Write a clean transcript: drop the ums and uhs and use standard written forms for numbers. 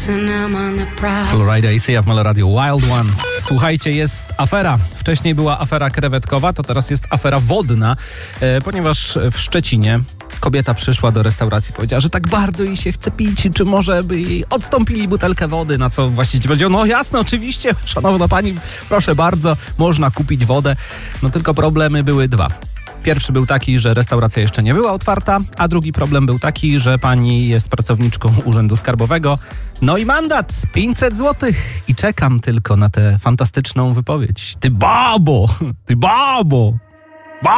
Florida i Sia w Melo Radio Wild One. Słuchajcie, jest afera. Wcześniej była afera krewetkowa, to teraz jest afera wodna, ponieważ w Szczecinie kobieta przyszła do restauracji i powiedziała, że tak bardzo jej się chce pić, czy może by jej odstąpili butelkę wody, na co właściciel powiedział, no jasne, oczywiście, szanowna pani, proszę bardzo, można kupić wodę. No tylko problemy były dwa. Pierwszy był taki, że restauracja jeszcze nie była otwarta, a drugi problem był taki, że pani jest pracowniczką Urzędu Skarbowego. No i mandat 500 zł. I czekam tylko na tę fantastyczną wypowiedź. Ty babo! Ty babo!